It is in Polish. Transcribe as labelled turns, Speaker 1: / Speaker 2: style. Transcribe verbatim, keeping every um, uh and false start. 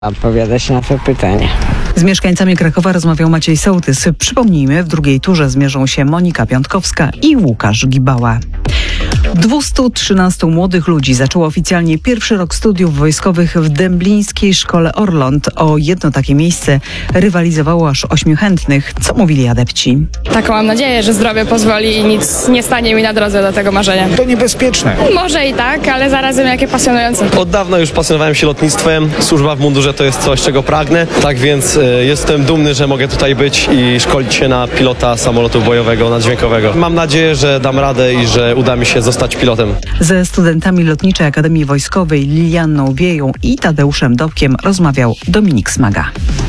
Speaker 1: odpowiadać na to pytanie.
Speaker 2: Z mieszkańcami Krakowa rozmawiał Maciej Sołtys. Przypomnijmy, w drugiej turze zmierzą się Monika Piątkowska i Łukasz Gibała. dwieście trzynaście młodych ludzi zaczęło oficjalnie pierwszy rok studiów wojskowych w Dęblińskiej Szkole Orląt. O jedno takie miejsce rywalizowało aż ośmiu chętnych. Co mówili adepci?
Speaker 3: Taką mam nadzieję, że zdrowie pozwoli i nic nie stanie mi na drodze do tego marzenia.
Speaker 4: To niebezpieczne.
Speaker 3: Może i tak, ale zarazem jakie pasjonujące.
Speaker 5: Od dawna już pasjonowałem się lotnictwem. Służba w mundurze to jest coś, czego pragnę. Tak więc y, jestem dumny, że mogę tutaj być i szkolić się na pilota samolotu bojowego, naddźwiękowego. Mam nadzieję, że dam radę i że uda mi się zostać pilotem.
Speaker 2: Ze studentami Lotniczej Akademii Wojskowej Lilianną Wieją i Tadeuszem Dobkiem rozmawiał Dominik Smaga.